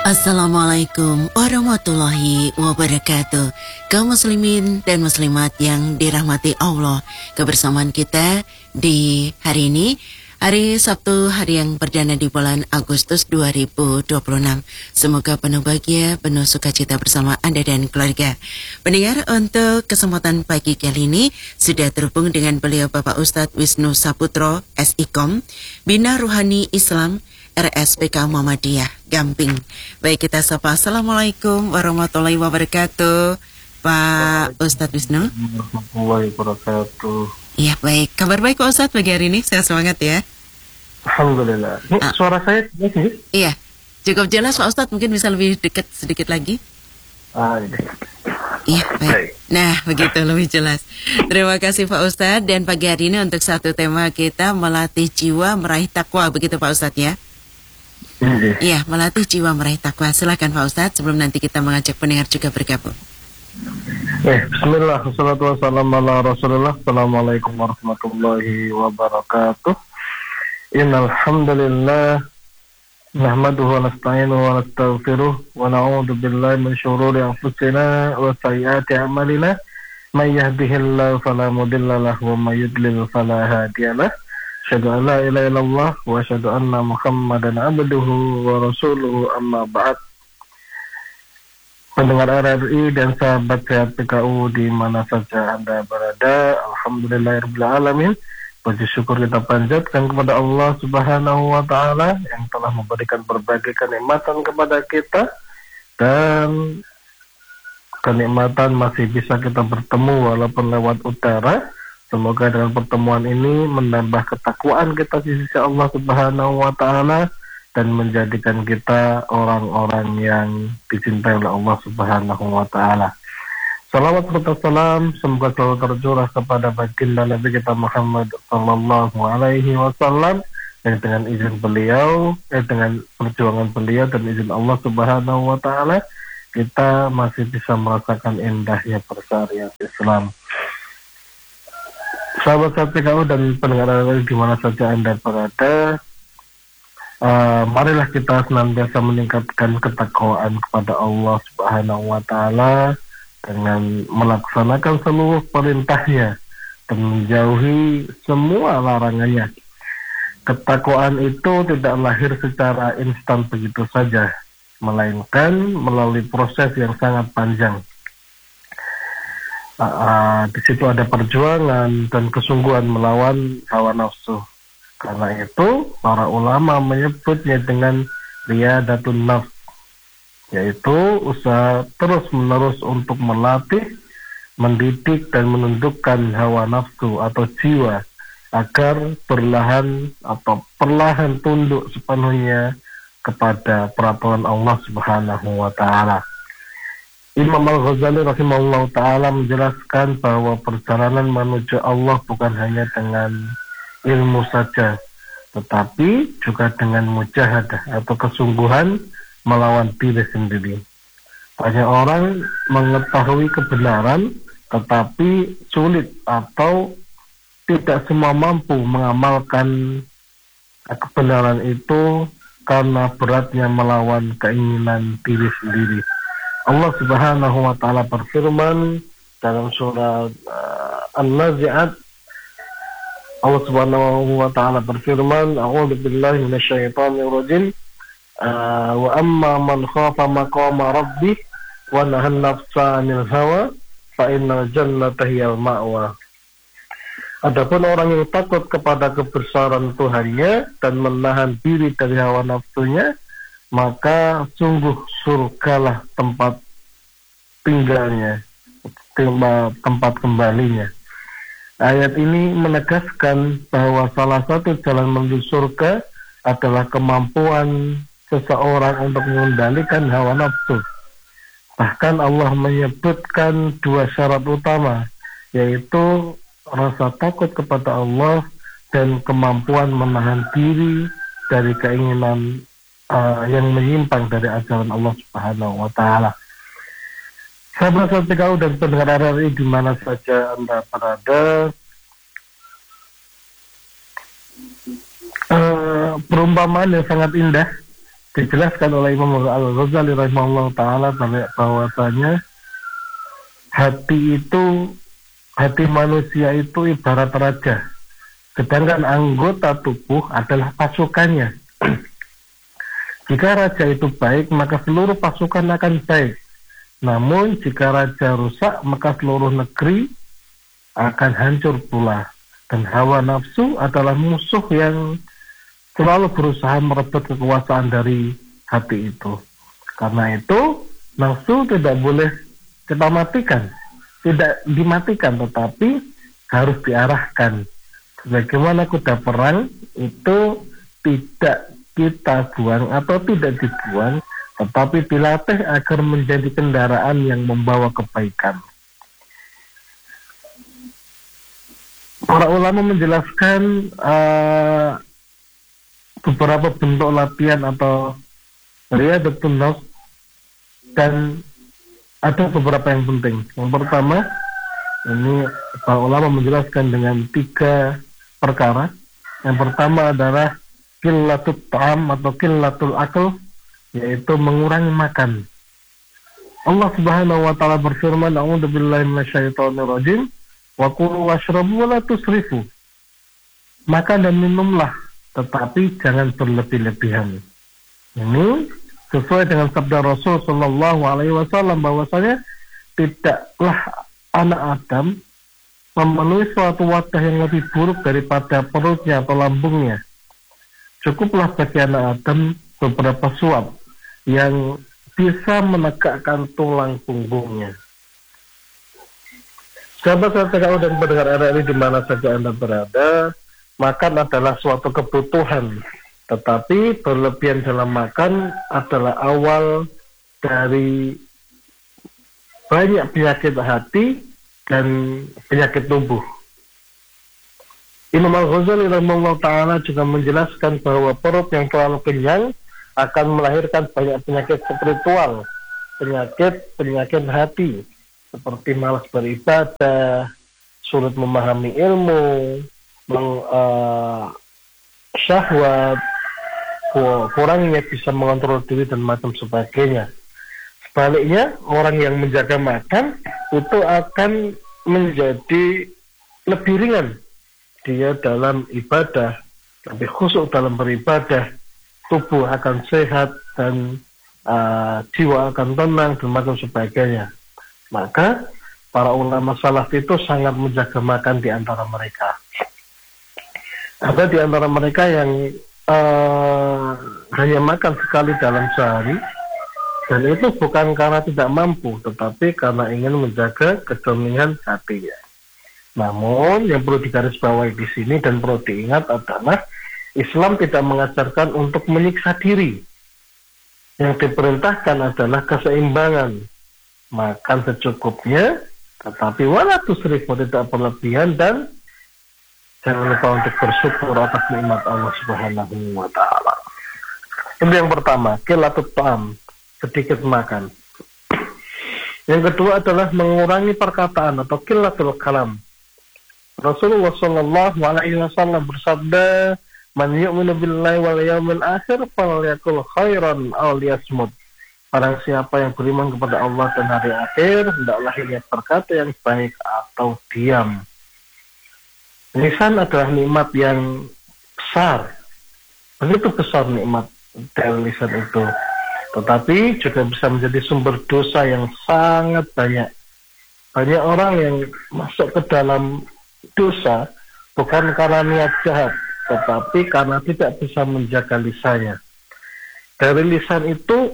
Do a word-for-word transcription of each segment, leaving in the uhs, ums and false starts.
Assalamualaikum warahmatullahi wabarakatuh. Kaum muslimin dan muslimat yang dirahmati Allah, kebersamaan kita di hari ini, hari Sabtu, hari yang perdana di bulan Agustus dua ribu dua puluh enam. Semoga penuh bahagia, penuh sukacita bersama Anda dan keluarga. Pendengar, untuk kesempatan pagi kali ini sudah terhubung dengan beliau Bapak Ustadz Wisnu Saputro, S I K O M, Bina Ruhani Islam, R S P K Muhammadiyah, Gamping. Baik, kita sapa. Assalamualaikum warahmatullahi wabarakatuh, Pak Ustadz Wisnu. Warahmatullahi wabarakatuh. Iya, baik. Kabar baik Pak Ustadz pagi hari ini? Sehat semangat ya. Alhamdulillah. Ini ah. Suara saya jelas sih? Iya, cukup jelas Pak Ustadz. Mungkin bisa lebih dekat sedikit lagi. Ah, ini. Iya, baik. baik. Nah, begitu lebih jelas. Terima kasih Pak Ustadz. Dan pagi hari ini untuk satu tema kita, melatih jiwa meraih takwa. Begitu Pak Ustadz ya. Iya, melatih jiwa meraih takwa. Silakan Pak Ustadz, sebelum nanti kita mengajak pendengar juga bergabung. Eh, Bismillah, wassalatu wassalamu ala Rasulullah. Assalamualaikum warahmatullahi wabarakatuh. Innal hamdalillah nahmaduhu wa nasta'inuhu wa nastaghfiruh wa na'udzu billahi min syururi anfusina wa sayyiati a'malina. May yahdihillahu fala mudilla lahu wa may yudlil fala hadiyalah. Asyhadu an la ilaha illallah wa asyhadu anna Muhammadan abduhu wa rasuluhu, amma ba'd. Pendengar R R I dan sahabat sehat P K U di mana saja Anda berada, alhamdulillahirabbil alamin. Puji syukur kita panjatkan kepada Allah Subhanahu wa taala yang telah memberikan berbagai kenikmatan kepada kita, dan kenikmatan masih bisa kita bertemu walaupun lewat udara. Semoga dengan pertemuan ini menambah ketakwaan kita di sisi Allah Subhanahu wa taala dan menjadikan kita orang-orang yang dicintai oleh Allah Subhanahu wa taala. Salawat serta salam semoga selalu tercurah kepada baginda Nabi kita Muhammad sallallahu alaihi wasallam, yang dengan izin beliau, eh, dengan perjuangan beliau dan izin Allah Subhanahu wa taala, kita masih bisa merasakan indahnya persyariat Islam. Sahabat P K U dan pendengar di mana saja Anda berada, uh, marilah kita senantiasa meningkatkan ketakwaan kepada Allah Subhanahu wa taala dengan melaksanakan seluruh perintahnya dan menjauhi semua larangannya. Ketakwaan itu tidak lahir secara instan begitu saja, melainkan melalui proses yang sangat panjang. Uh, uh, di situ ada perjuangan dan kesungguhan melawan hawa nafsu. Karena itu para ulama menyebutnya dengan riyadatun nafs, yaitu usaha terus-menerus untuk melatih, mendidik dan menundukkan hawa nafsu atau jiwa agar perlahan atau perlahan tunduk sepenuhnya kepada peraturan Allah Subhanahu wa taala. Imam Al-Ghazali rahimahullah ta'ala menjelaskan bahwa perjalanan menuju Allah bukan hanya dengan ilmu saja, tetapi juga dengan mujahadah atau kesungguhan melawan diri sendiri. Banyak orang mengetahui kebenaran, tetapi sulit atau tidak semua mampu mengamalkan kebenaran itu karena beratnya melawan keinginan diri sendiri. Allah Subhanahu wa taala berfirman dalam surah uh, An-Nazi'at. Allah Subhanahu wa taala berfirman, a'udzu billahi minasyaitonir rajim. Uh, wa amma man khafa maqama rabbih wa nahan nafsa 'anil hawa fa innal jannata hiyal ma'wa. Adapun orang yang takut kepada kebesaran Tuhannya dan menahan diri dari hawa nafsunya, maka sungguh surgalah tempat tinggalnya, tempat kembalinya. Ayat ini menegaskan bahwa salah satu jalan menuju surga adalah kemampuan seseorang untuk mengendalikan hawa nafsu. Bahkan Allah menyebutkan dua syarat utama, yaitu rasa takut kepada Allah dan kemampuan menahan diri dari keinginan Uh, yang menyimpang dari ajaran Allah Subhanahu wa taala. Sahabat P K U dan pendengar R R I di mana saja Anda berada, uh, perumpamaan yang sangat indah dijelaskan oleh Imam Al-Ghazali rahimahullah ta'ala bahwasanya hati itu, hati manusia itu ibarat raja, sedangkan anggota tubuh adalah pasukannya. Jika raja itu baik, maka seluruh pasukan akan baik. Namun jika raja rusak, maka seluruh negeri akan hancur pula. Dan hawa nafsu adalah musuh yang selalu berusaha merebut kekuasaan dari hati itu. Karena itu, nafsu tidak boleh kita matikan. Tidak dimatikan, tetapi harus diarahkan. Sebagaimana kuda perang itu tidak kita buang atau tidak dibuang, tetapi dilatih agar menjadi kendaraan yang membawa kebaikan. Para ulama menjelaskan uh, beberapa bentuk latihan atau riyadatul nafs, dan ada beberapa yang penting. Yang pertama, ini para ulama menjelaskan dengan tiga perkara. Yang pertama adalah qillatul ta'am atau qillatul akal, yaitu mengurangi makan. Allah Subhanahu wa taala berfirman, "A'udzubillahi minasyaitonirrajim. Wa kulu washrabu wa la tusrifu." Makan dan minumlah, tetapi jangan berlebih-lebihan. Ini sesuai dengan sabda Rasul sallallahu alaihi wasallam bahwasanya tidaklah anak Adam memenuhi suatu wadah yang lebih buruk daripada perutnya atau lambungnya. Cukuplah bagi anak Adam beberapa suap yang bisa menegakkan tulang punggungnya. Sahabat T K U dan pendengar R R I di mana saja Anda berada, makan adalah suatu kebutuhan, tetapi berlebihan dalam makan adalah awal dari banyak penyakit hati dan penyakit tubuh. Imam Al-Ghazali rahimahullah ta'ala juga menjelaskan bahwa perut yang terlalu kenyang akan melahirkan banyak penyakit spiritual, penyakit-penyakit hati, seperti malas beribadah, sulit memahami ilmu, meng, uh, syahwat, kurangnya bisa mengontrol diri dan macam sebagainya. Sebaliknya, orang yang menjaga makan itu akan menjadi lebih ringan dia dalam ibadah, lebih khusyuk dalam beribadah, tubuh akan sehat dan uh, jiwa akan tenang dan macam sebagainya. Maka para ulama salaf itu sangat menjaga makan di antara mereka. Ada di antara mereka yang uh, hanya makan sekali dalam sehari, dan itu bukan karena tidak mampu, tetapi karena ingin menjaga kejernihan hatinya. Namun yang perlu digarisbawahi di sini dan perlu diingat adalah Islam tidak mengajarkan untuk menyiksa diri. Yang diperintahkan adalah keseimbangan. Makan secukupnya, tetapi wala tusrifu, tidak berlebihan, dan jangan lupa untuk bersyukur atas nikmat Allah Subhanahu wa taala. Itu yang pertama, qillatul ta'am, sedikit makan. Yang kedua adalah mengurangi perkataan atau qillatul kalam. Rasulullah sallallahu alaihi wasallam bersabda, "Man yu'minu billahi wal yawmil akhir falyakul khairan aw liyasmut." Barang siapa yang beriman kepada Allah dan hari akhir, hendaklah ia berkata yang baik atau diam. Lisan adalah nikmat yang besar. Begitu besar nikmat dari lisan itu. Tetapi juga bisa menjadi sumber dosa yang sangat banyak. Banyak orang yang masuk ke dalam dosa bukan karena niat jahat, tetapi karena tidak bisa menjaga lisannya. Dari lisan itu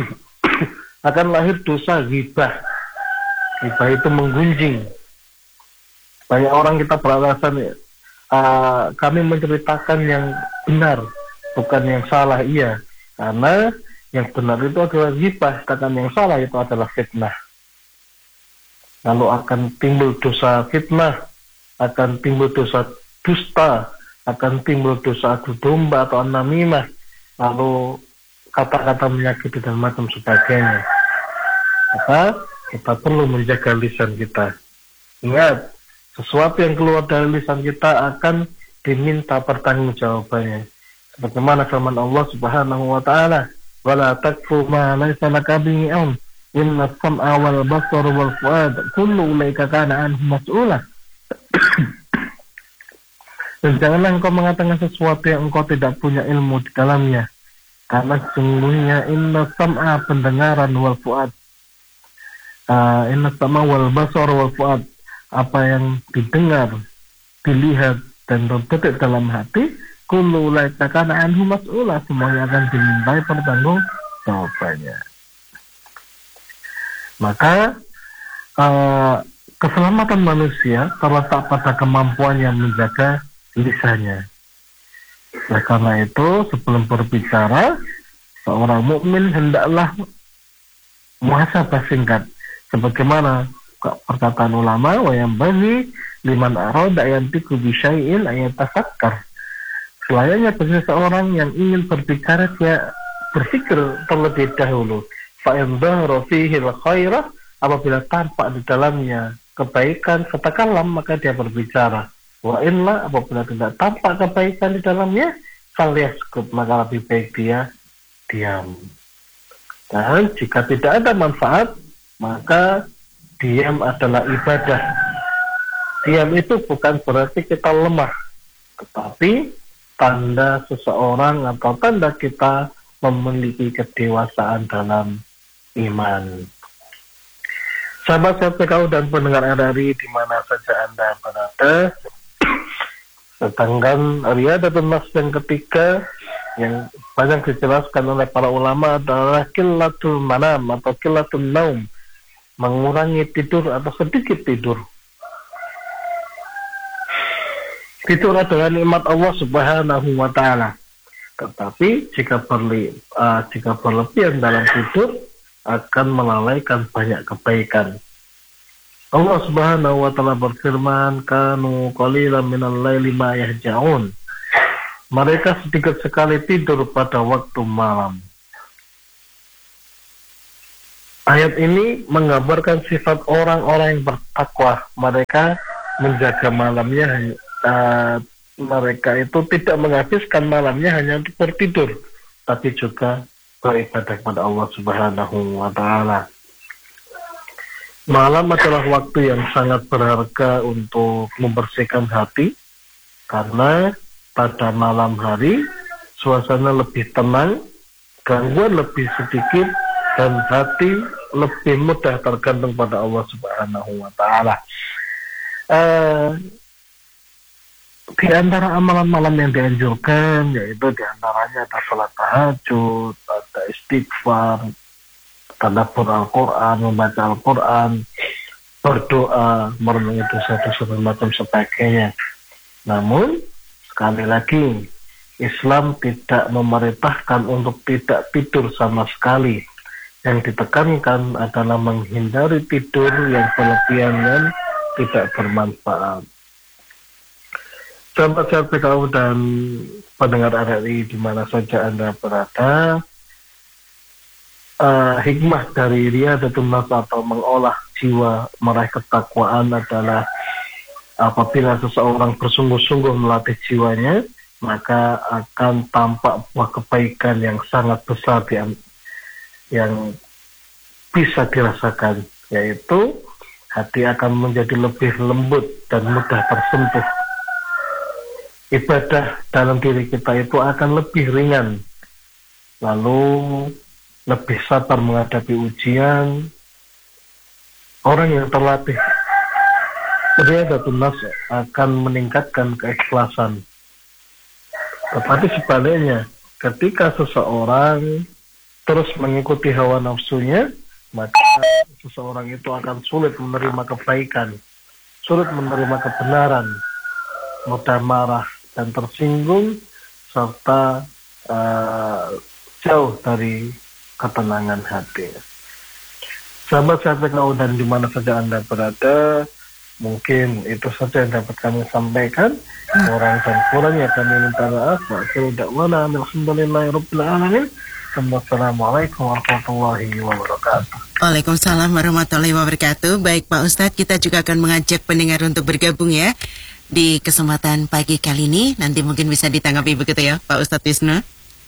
akan lahir dosa ghibah. Ghibah itu menggunjing. Banyak orang kita beralasan, uh, kami menceritakan yang benar, bukan yang salah. Iya, karena yang benar itu adalah ghibah, sedangkan yang salah itu adalah fitnah. Lalu akan timbul dosa fitnah, akan timbul dosa dusta, akan timbul dosa adu domba atau namimah, lalu kata-kata menyakiti dan macam sebagainya. Maka kita perlu menjaga lisan kita. Ingat, sesuatu yang keluar dari lisan kita akan diminta pertanggungjawabannya. Sebagaimana firman Allah Subhanahu wa taala, wala takfu ma laysa laka bihi ilm. Inna as-sam'a wal basara wal fu'ad kullu ulaika kana anhu mas'ula. Dan janganlah engkau mengatakan sesuatu yang engkau tidak punya ilmu di dalamnya, karena sesungguhnya inna sam'a pendengaran wal fu'ad, uh, inna sam'a wal basara wal fu'ad, apa yang didengar, dilihat dan terdetik dalam hati, kullu ulaika kana anhu mas'ula, semuanya akan dimintai pertanggungjawabannya. Maka uh, keselamatan manusia terletak pada kemampuannya menjaga lisannya. Oleh karena itu, sebelum berbicara, seorang mukmin hendaklah muhasabah singkat, sebagaimana perkataan ulama, wa yang bagi liman arada yantiqu bi syai'in ayatafakkar. Selayaknya bagi seorang yang ingin berbicara, dia berpikir terlebih dahulu. Fa in dhahara fihi al-khaira, apabila tampak di dalamnya kebaikan, katakanlah, maka dia berbicara. Wa inna, apabila tidak tampak kebaikan di dalamnya, falyaskut, maka lebih baik dia diam. Dan jika tidak ada manfaat, maka diam adalah ibadah. Diam itu bukan berarti kita lemah, tetapi tanda seseorang atau tanda kita memiliki kedewasaan dalam iman. Sahabat-sahabat P K U dan pendengar R R I di mana saja Anda berada, sedangkan Riyadatul Nafs yang ketiga yang banyak dijelaskan oleh para ulama adalah qillatul manam atau qillatul naum, mengurangi tidur atau sedikit tidur. Tidur adalah nikmat Allah Subhanahu wa taala. Tetapi jika berli, uh, jika berlebihan dalam tidur akan melalaikan banyak kebaikan. Allah Subhanahu wa taala berfirman, kanu qalilan minal laili ma yahja'un. Mereka sedikit sekali tidur pada waktu malam. Ayat ini menggambarkan sifat orang-orang yang bertakwa. Mereka menjaga malamnya, uh, mereka itu tidak menghabiskan malamnya hanya untuk bertidur, tapi juga beribadah kepada Allah Subhanahu wa taala. Malam adalah waktu yang sangat berharga untuk membersihkan hati, karena pada malam hari suasana lebih tenang, gangguan lebih sedikit, dan hati lebih mudah tergantung pada Allah Subhanahu wa taala. Uh, di antara amalan malam yang dianjurkan yaitu diantaranya ada salat tahajud, ada istighfar, tadabbur Al-Quran, membaca Al-Quran, berdoa, merenungi dosa-dosa dan macam sebagainya. Namun sekali lagi, Islam tidak memerintahkan untuk tidak tidur sama sekali. Yang ditekankan adalah menghindari tidur yang berlebihan dan tidak bermanfaat. Sahabat-sahabat P K U dan pendengar R R I di mana saja Anda berada, uh, hikmah dari Riyadatul Nafs atau mengolah jiwa meraih ketakwaan adalah apabila seseorang bersungguh-sungguh melatih jiwanya, maka akan tampak buah kebaikan yang sangat besar di, yang bisa dirasakan, yaitu hati akan menjadi lebih lembut dan mudah tersentuh. Ibadah dalam diri kita itu akan lebih ringan, lalu lebih sabar menghadapi ujian. Orang yang terlatih Riyadatul Nafs akan meningkatkan keikhlasan. Tetapi sebaliknya, ketika seseorang terus mengikuti hawa nafsunya, maka seseorang itu akan sulit menerima kebaikan, sulit menerima kebenaran, mudah marah dan tersinggung, serta uh, jauh dari ketenangan hati. Sahabat-sahabat P K U dan di mana saja Anda berada, mungkin itu saja yang dapat kami sampaikan. Kurang dan kurangnya kami minta maaf. Wa akhiru da'wana alhamdulillahirabbil alamin. Wassalamualaikum warahmatullahi wabarakatuh. Waalaikumsalam warahmatullahi wabarakatuh. Baik Pak Ustadz, kita juga akan mengajak pendengar untuk bergabung ya di kesempatan pagi kali ini. Nanti mungkin bisa ditanggapi begitu ya Pak Ustadz Wisnu.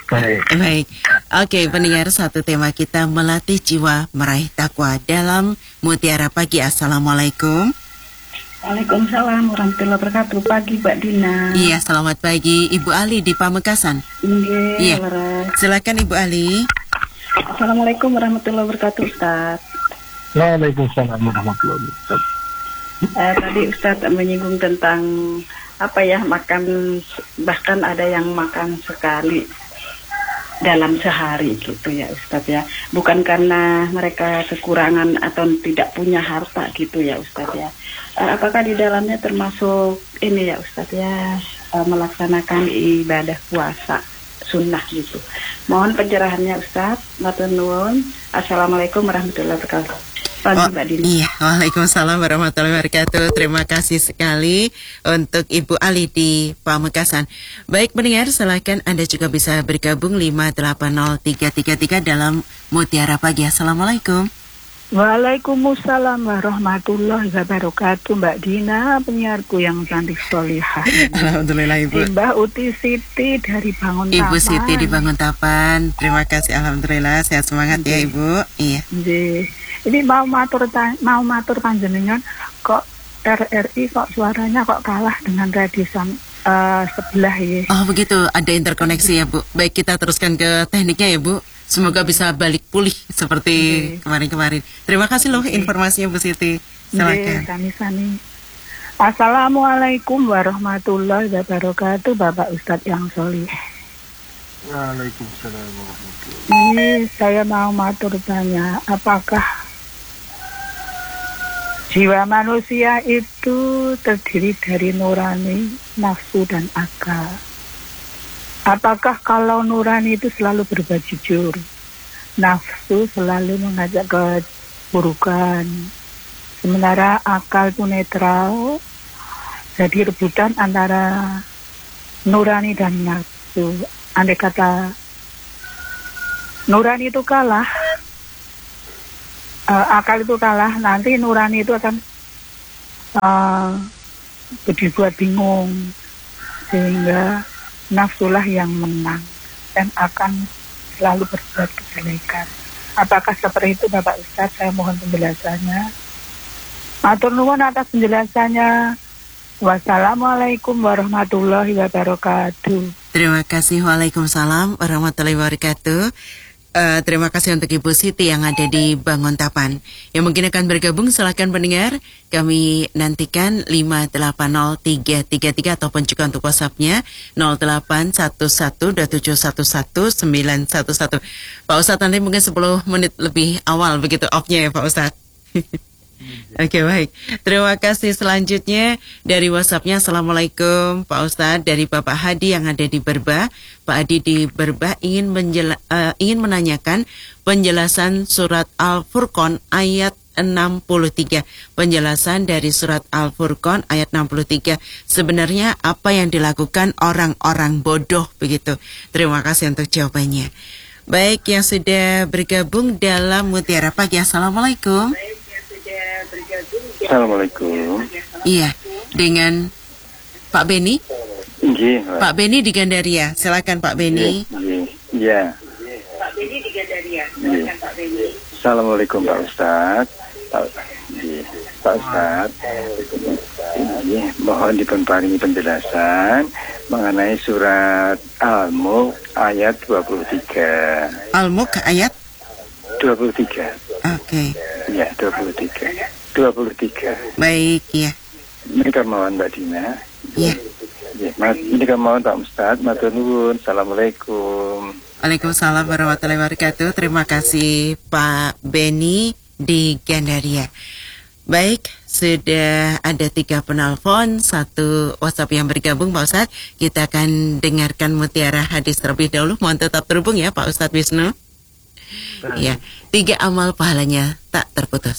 Baik. Baik. Oke, pendengar, satu tema kita melatih jiwa meraih takwa dalam Mutiara Pagi. Assalamualaikum. Waalaikumsalam warahmatullahi wabarakatuh. Pagi Mbak Dina. Iya, selamat pagi Ibu Ali di Pamekasan. Iya. Iya. Silakan Ibu Ali. Assalamualaikum warahmatullahi wabarakatuh, Ustaz. Waalaikumsalam warahmatullahi wabarakatuh. Eh, tadi Ustaz menyinggung tentang apa ya, makan, bahkan ada yang makan sekali dalam sehari gitu ya Ustaz ya. Bukan karena mereka kekurangan atau tidak punya harta gitu ya Ustaz ya. Eh, apakah di dalamnya termasuk ini ya Ustaz ya, eh, melaksanakan ibadah puasa sunnah gitu. Mohon pencerahannya Ustaz. Matur nuwun. Assalamualaikum warahmatullahi wabarakatuh. Pagi Oh, Mbak Dini. iya, Waalaikumsalam warahmatullahi wabarakatuh. Terima kasih sekali untuk Ibu Ali di Pamekasan. Baik pendengar, silakan Anda juga bisa bergabung lima delapan nol tiga tiga tiga dalam Mutiara Pagi. Assalamualaikum. Waalaikumsalam warahmatullahi wabarakatuh. Mbak Dina, penyiarku yang cantik solihah. Alhamdulillah Ibu. Mbak Uti Siti dari Banguntapan. Ibu Siti di Banguntapan. Terima kasih, alhamdulillah, sehat semangat ya Ibu. Iya. Nggih. Ini mau matur mau matur panjenengan, kok R R I kok suaranya kok kalah dengan radio sang, uh, sebelah ya. Oh begitu, ada interkoneksi ya Bu. Baik, kita teruskan ke tekniknya ya Bu. Semoga bisa balik pulih seperti Nggih. kemarin-kemarin. Terima kasih loh informasinya Bu Siti. Silakan. Nggih, sami-sami. Assalamualaikum warahmatullahi wabarakatuh, Bapak Ustadz yang solih. Waalaikumsalam warahmatullahi wabarakatuh. Ini saya mau matur tanya, apakah jiwa manusia itu terdiri dari nurani, nafsu, dan akal? Apakah kalau nurani itu selalu berbuat jujur, nafsu selalu mengajak keburukan, sementara akal itu netral, jadi rebutan antara nurani dan nafsu. Andai kata nurani itu kalah, uh, akal itu kalah, nanti nurani itu akan uh, dibuat bingung, sehingga nafsulah yang menang dan akan selalu berbuat kejelekan. Apakah seperti itu Bapak Ustadz? Saya mohon penjelasannya. Matur nuwun atas penjelasannya. Wassalamualaikum warahmatullahi wabarakatuh. Terima kasih. Waalaikumsalam warahmatullahi wabarakatuh. Uh, terima kasih untuk Ibu Siti yang ada di Banguntapan. Yang mungkin akan bergabung, silakan pendengar. Kami nantikan lima delapan nol tiga tiga tiga ataupun juga untuk WhatsApp-nya nol delapan satu satu dua tujuh satu satu sembilan satu satu. Pak Ustadz, nanti mungkin sepuluh menit lebih awal begitu off-nya ya Pak Ustadz. Oke, baik. Terima kasih. Selanjutnya dari WhatsApp-nya, Assalamualaikum Pak Ustadz, dari Bapak Hadi yang ada di Berbah. Pak Hadi di Berbah ingin menjela, uh, ingin menanyakan penjelasan surat Al-Furqan ayat enam puluh tiga. Penjelasan dari surat Al-Furqan ayat enam puluh tiga. Sebenarnya apa yang dilakukan orang-orang bodoh begitu. Terima kasih untuk jawabannya. Baik, yang sudah bergabung dalam Mutiara Pagi. Assalamualaikum. Assalamualaikum. Iya, dengan Pak Beni. Nggih, Pak Beni di Gandaria. Silakan Pak Beni. Nggih. Iya. Pak Beni di Gandaria. Silakan Pak Beni. Assalamualaikum Pak Ustadz. Pak, nggih. Pak Ustadz. Nggih, mohon diparingi penjelasan mengenai surat Al-Mulk ayat dua puluh tiga. Al-Mulk ayat dua puluh tiga. Oke. Ya, dua puluh tiga. dua puluh tiga. Baik, ya. Mereka mohon Mbak Dina. Iya. Ya, ini kan mohon Pak Ustadz. Matur nuwun. Assalamualaikum. Waalaikumsalam warahmatullahi wabarakatuh. Terima kasih Pak Beni di Gandaria. Baik, sudah ada tiga penelpon, satu WhatsApp yang bergabung Pak Ustadz. Kita akan dengarkan mutiara hadis terlebih dahulu. Mohon tetap terhubung ya Pak Ustadz Wisnu. Ya, tiga amal pahalanya tak terputus.